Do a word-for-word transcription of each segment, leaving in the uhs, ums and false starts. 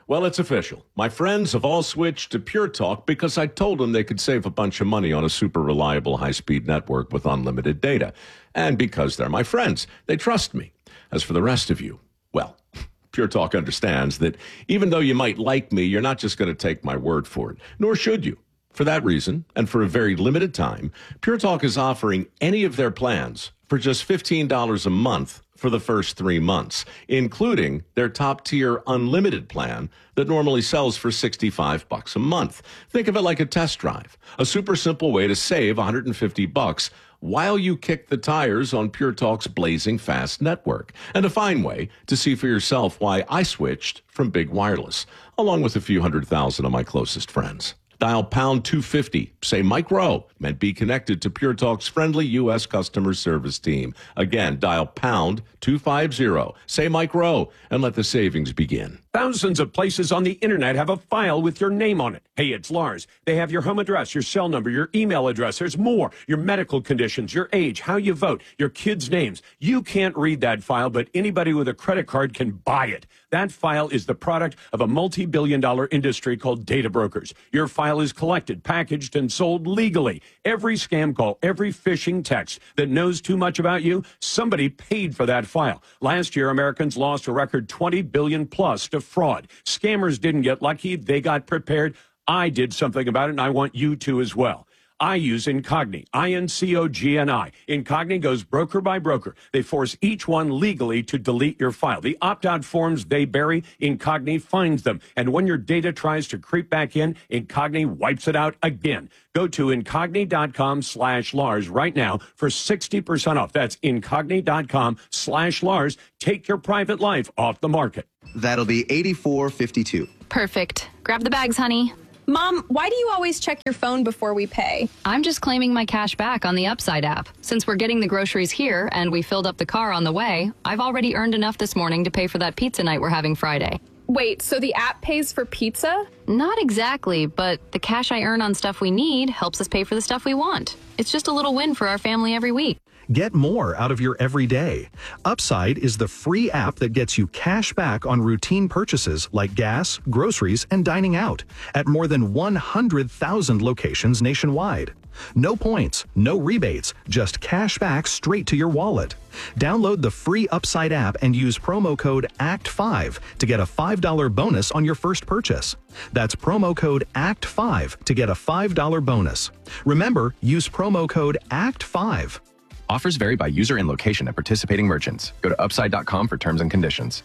Well, it's official. My friends have all switched to Pure Talk because I told them they could save a bunch of money on a super reliable high-speed network with unlimited data. And because they're my friends, they trust me. As for the rest of you, well, Pure Talk understands that even though you might like me, you're not just going to take my word for it, nor should you. For that reason, and for a very limited time, Pure Talk is offering any of their plans for just fifteen dollars a month for the first three months, including their top-tier unlimited plan that normally sells for sixty-five bucks a month. Think of it like a test drive, a super simple way to save one hundred fifty bucks while you kick the tires on Pure Talk's blazing fast network, and a fine way to see for yourself why I switched from Big Wireless, along with a few hundred thousand of my closest friends. Dial pound two fifty, say Mike Rowe, and be connected to Pure Talk's friendly U S customer service team. Again, dial pound two fifty, say Mike Rowe, and let the savings begin. Thousands of places on the internet have a file with your name on it. Hey, it's Lars. They have your home address, your cell number, your email address. There's more. Your medical conditions, your age, how you vote, your kids' names. You can't read that file, but anybody with a credit card can buy it. That file is the product of a multi-billion dollar industry called data brokers. Your file is collected, packaged, and sold legally. Every scam call, every phishing text that knows too much about you, somebody paid for that file. Last year, Americans lost a record twenty billion dollars plus to fraud. Scammers didn't get lucky. They got prepared. I did something about it, and I want you to as well. I use Incogni, I N C O G N I. Incogni goes broker by broker. They force each one legally to delete your file. The opt-out forms they bury, Incogni finds them. And when your data tries to creep back in, Incogni wipes it out again. Go to Incogni.com slash Lars right now for sixty percent off. That's Incogni.com slash Lars. Take your private life off the market. That'll be eighty-four fifty-two. Perfect. Grab the bags, honey. Mom, why do you always check your phone before we pay? I'm just claiming my cash back on the Upside app. Since we're getting the groceries here and we filled up the car on the way, I've already earned enough this morning to pay for that pizza night we're having Friday. Wait, so the app pays for pizza? Not exactly, but the cash I earn on stuff we need helps us pay for the stuff we want. It's just a little win for our family every week. Get more out of your everyday. Upside is the free app that gets you cash back on routine purchases like gas, groceries, and dining out at more than one hundred thousand locations nationwide. No points, no rebates, just cash back straight to your wallet. Download the free Upside app and use promo code A C T five to get a five dollar bonus on your first purchase. That's promo code A C T five to get a five dollar bonus. Remember, use promo code A C T five. Offers vary by user and location at participating merchants. Go to upside dot com for terms and conditions.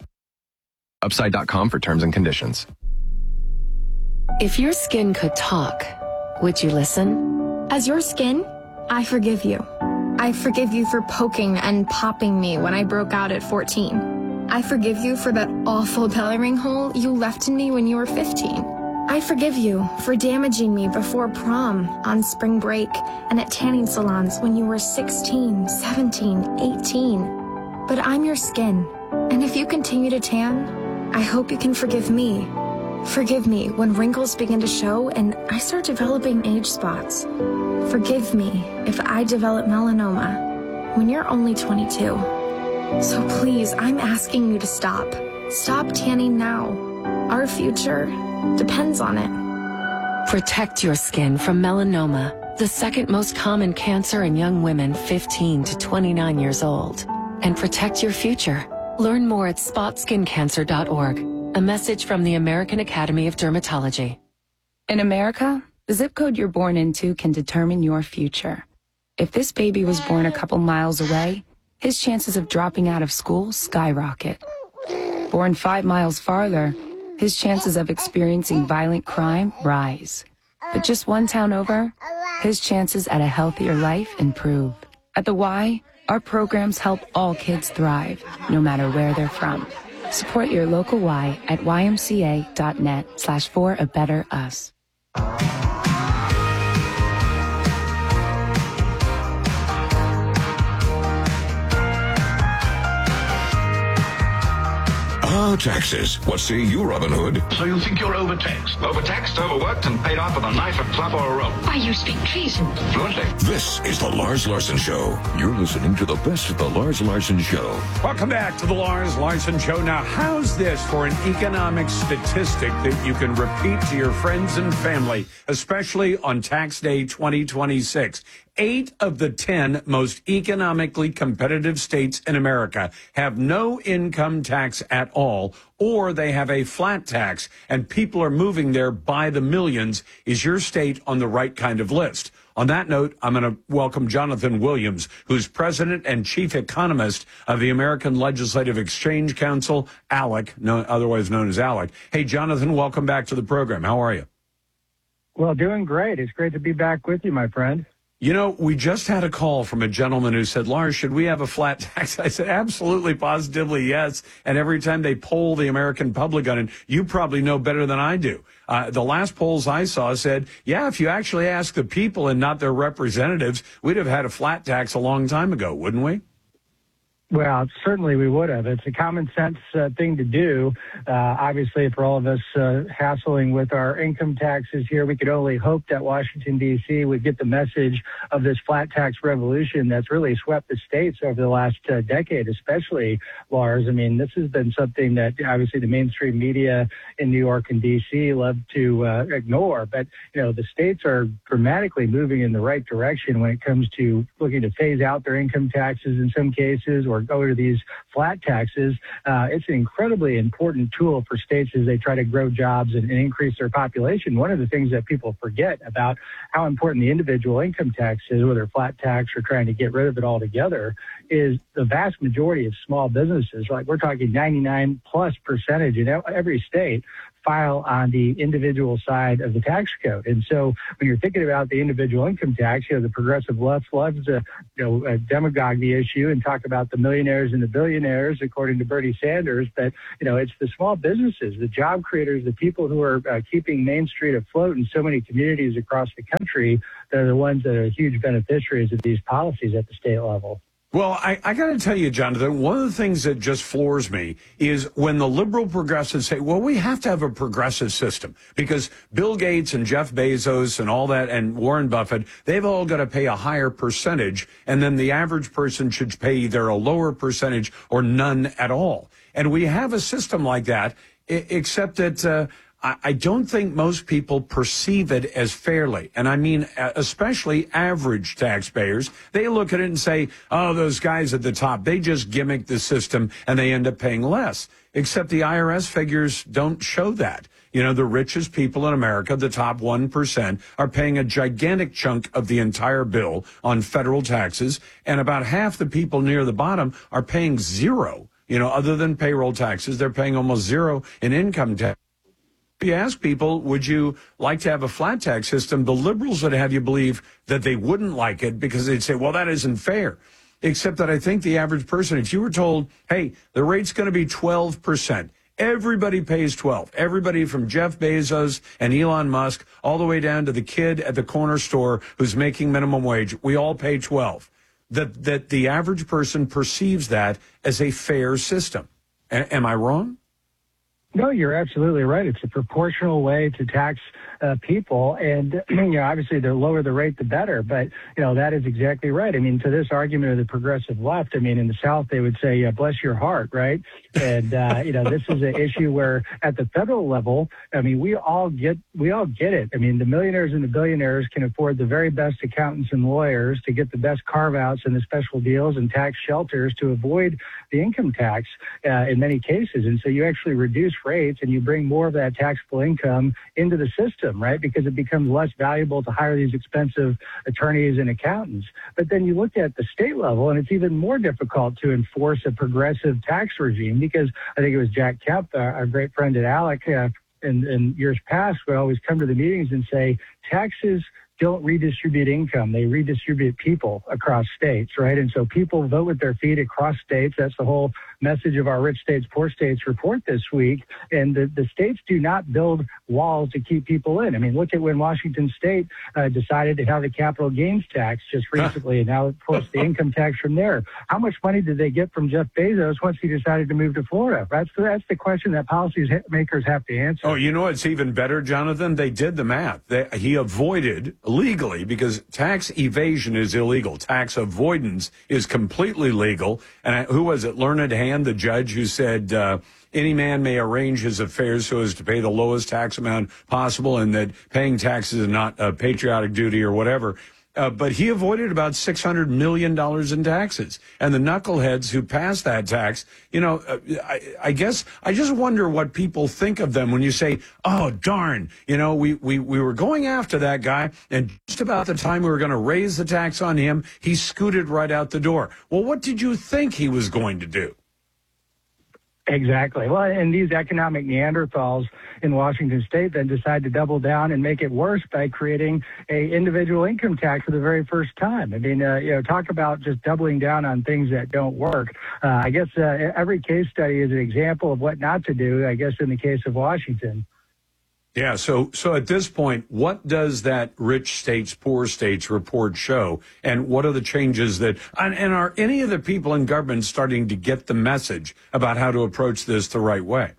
upside dot com for terms and conditions. If your skin could talk, would you listen? As your skin, I forgive you. I forgive you for poking and popping me when I broke out at fourteen. I forgive you for that awful belly ring hole you left in me when you were fifteen. I forgive you for damaging me before prom, on spring break, and at tanning salons when you were sixteen, seventeen, eighteen. But I'm your skin, and if you continue to tan, I hope you can forgive me. Forgive me when wrinkles begin to show and I start developing age spots. Forgive me if I develop melanoma when you're only twenty-two. So please, I'm asking you to stop. Stop tanning now. Our future depends on it. Protect your skin from melanoma, the second most common cancer in young women fifteen to twenty-nine years old. And protect your future. Learn more at spot skin cancer dot org. A message from the American Academy of Dermatology. In America, the zip code you're born into can determine your future. If this baby was born a couple miles away, his chances of dropping out of school skyrocket. Born five miles farther, his chances of experiencing violent crime rise. But just one town over, his chances at a healthier life improve. At the Y, our programs help all kids thrive, no matter where they're from. Support your local Y at Y M C A dot net slash for a better us. Ah, taxes. What say you, Robin Hood? So you think you're overtaxed? Overtaxed, overworked, and paid off with a knife, a club, or a rope? Why, you speak treason. Fluently. This is the Lars Larson Show. You're listening to the best of the Lars Larson Show. Welcome back to the Lars Larson Show. Now, how's this for an economic statistic that you can repeat to your friends and family, especially on tax day twenty twenty-six? Eight of the ten most economically competitive states in America have no income tax at all, or they have a flat tax, and people are moving there by the millions. Is your state on the right kind of list? On that note, I'm going to welcome Jonathan Williams, who's president and chief economist of the American Legislative Exchange Council, ALEC, no, otherwise known as ALEC. Hey, Jonathan, welcome back to the program. How are you? Well, doing great. It's great to be back with you, my friend. You know, we just had a call from a gentleman who said, Lars, should we have a flat tax? I said, absolutely, positively, yes. And every time they poll the American public on it, you probably know better than I do. Uh, the last polls I saw said, yeah, if you actually ask the people and not their representatives, we'd have had a flat tax a long time ago, wouldn't we? Well, certainly we would have. It's a common sense uh, thing to do. Uh, obviously, for all of us uh, hassling with our income taxes here, we could only hope that Washington, D C would get the message of this flat tax revolution that's really swept the states over the last uh, decade, especially, Lars. I mean, this has been something that obviously the mainstream media in New York and D C love to uh, ignore. But, you know, the states are dramatically moving in the right direction when it comes to looking to phase out their income taxes in some cases, or go to these flat taxes. Uh, it's an incredibly important tool for states as they try to grow jobs and, and increase their population. One of the things that people forget about how important the individual income tax is, whether flat tax or trying to get rid of it altogether, is the vast majority of small businesses, like we're talking ninety-nine plus percentage in every state, file on the individual side of the tax code. And so when you're thinking about the individual income tax, you know, the progressive left loves to, you know, uh, demagogue the issue and talk about the millionaires and the billionaires, according to Bernie Sanders. But, you know, it's the small businesses, the job creators, the people who are uh, keeping Main Street afloat in so many communities across the country that are the ones that are huge beneficiaries of these policies at the state level. Well, I, I got to tell you, Jonathan, one of the things that just floors me is when the liberal progressives say, well, we have to have a progressive system because Bill Gates and Jeff Bezos and all that and Warren Buffett, they've all got to pay a higher percentage, and then the average person should pay either a lower percentage or none at all. And we have a system like that, except that uh, I don't think most people perceive it as fairly. And I mean, especially average taxpayers. They look at it and say, oh, those guys at the top, they just gimmick the system and they end up paying less. Except the I R S figures don't show that. You know, the richest people in America, the top one percent, are paying a gigantic chunk of the entire bill on federal taxes. And about half the people near the bottom are paying zero. You know, other than payroll taxes, they're paying almost zero in income tax. If you ask people, would you like to have a flat tax system, the liberals would have you believe that they wouldn't like it because they'd say, well, that isn't fair. Except that I think the average person, if you were told, hey, the rate's going to be twelve percent, everybody pays twelve. Everybody from Jeff Bezos and Elon Musk all the way down to the kid at the corner store who's making minimum wage, we all pay twelve. That, that the average person perceives that as a fair system. A- am I wrong? No, you're absolutely right. It's a proportional way to tax uh, people. And, you know, obviously the lower the rate, the better. But, you know, that is exactly right. I mean, to this argument of the progressive left, I mean, in the South, they would say, uh, bless your heart, right? And, uh, you know, this is an issue where at the federal level, I mean, we all get we all get it. I mean, the millionaires and the billionaires can afford the very best accountants and lawyers to get the best carve-outs and the special deals and tax shelters to avoid the income tax uh, in many cases. And so you actually reduce rates and you bring more of that taxable income into the system, right? Because it becomes less valuable to hire these expensive attorneys and accountants. But then you look at the state level and it's even more difficult to enforce a progressive tax regime because I think it was Jack Kemp, uh, our great friend at ALEC, uh, in, in years past would always come to the meetings and say taxes don't redistribute income. They redistribute people across states, right? And so people vote with their feet across states. That's the whole message of our Rich States, Poor States report this week. And the, the states do not build walls to keep people in. I mean, look at when Washington State uh, decided to have the capital gains tax just recently, and now, of course, the income tax from there. How much money did they get from Jeff Bezos once he decided to move to Florida? That's the, that's the question that policymakers have to answer. Oh, you know what's even better, Jonathan? They did the math. They, he avoided legally, because tax evasion is illegal. Tax avoidance is completely legal. And I, who was it? Learned Hand, the judge, who said uh, any man may arrange his affairs so as to pay the lowest tax amount possible, and that paying taxes is not a patriotic duty or whatever. Uh, but he avoided about six hundred million dollars in taxes. And the knuckleheads who passed that tax, you know, uh, I, I guess I just wonder what people think of them when you say, oh, darn, you know, we, we, we were going after that guy, and just about the time we were going to raise the tax on him, he scooted right out the door. Well, what did you think he was going to do? Exactly. Well, and these economic Neanderthals in Washington State then decide to double down and make it worse by creating a individual income tax for the very first time. I mean, uh, you know, talk about just doubling down on things that don't work. Uh, I guess uh, every case study is an example of what not to do, I guess, in the case of Washington. Yeah, so so at this point, what does that Rich States, Poor States report show? And what are the changes that, and, and are any of the people in government starting to get the message about how to approach this the right way?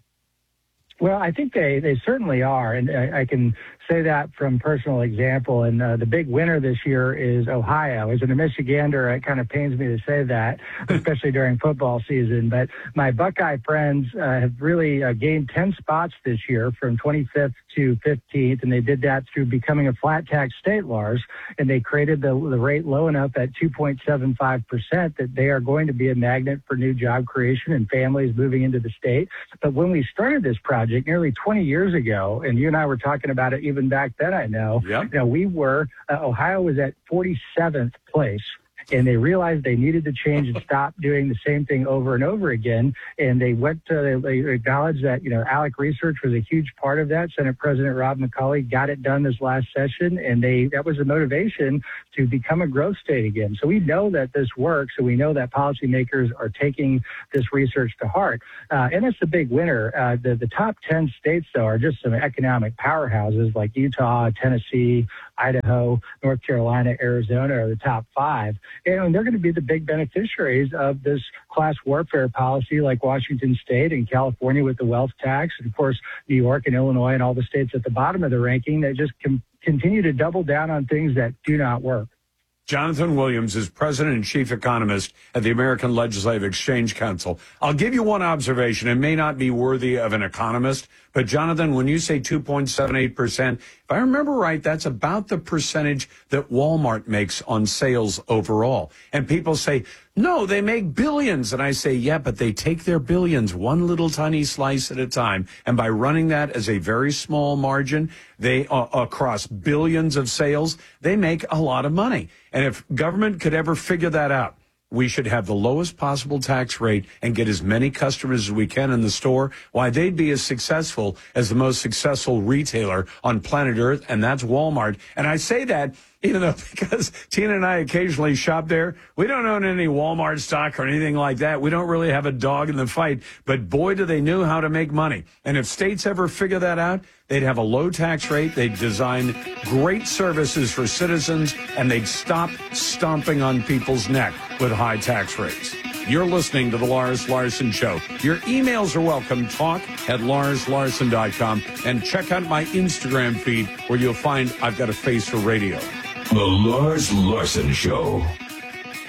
Well, I think they, they certainly are, and I, I can say that from personal example. And uh, the big winner this year is Ohio. As a Michigander, it kind of pains me to say that, especially during football season. But my Buckeye friends uh, have really uh, gained ten spots this year, from twenty-fifth to fifteenth, and they did that through becoming a flat tax state, Lars. And they created the, the rate low enough at two point seven five percent that they are going to be a magnet for new job creation and families moving into the state. But when we started this project nearly twenty years ago, and you and I were talking about it even back then, I know, yep. you know, we were, uh, Ohio was at forty-seventh place. And they realized they needed to change and stop doing the same thing over and over again. And they went to, they acknowledged that, you know, ALEC research was a huge part of that. Senate President Rob McCauley got it done this last session. And they, that was the motivation to become a growth state again. So we know that this works. And we know that policymakers are taking this research to heart. Uh, and it's the big winner. Uh, the, the top ten states, though, are just some economic powerhouses like Utah, Tennessee, Idaho, North Carolina, Arizona are the top five. And they're going to be the big beneficiaries of this class warfare policy, like Washington State and California with the wealth tax, and of course, New York and Illinois and all the states at the bottom of the ranking that just com- continue to double down on things that do not work. Jonathan Williams is president and chief economist at the American Legislative Exchange Council. I'll give you one observation. It may not be worthy of an economist, but Jonathan, when you say two point seven eight percent, if I remember right, that's about the percentage that Walmart makes on sales overall. And people say, no, they make billions. And I say, yeah, but they take their billions one little tiny slice at a time. And by running that as a very small margin, they uh, across billions of sales, they make a lot of money. And if government could ever figure that out, we should have the lowest possible tax rate and get as many customers as we can in the store. Why, they'd be as successful as the most successful retailer on planet Earth, and that's Walmart. And I say that even though, because Tina and I occasionally shop there, we don't own any Walmart stock or anything like that. We don't really have a dog in the fight, but boy, do they know how to make money. And if states ever figure that out, they'd have a low tax rate, they'd design great services for citizens, and they'd stop stomping on people's neck with high tax rates. You're listening to The Lars Larson Show. Your emails are welcome. Talk at lars larson dot com. And check out my Instagram feed where you'll find I've got a face for radio. The Lars Larson Show.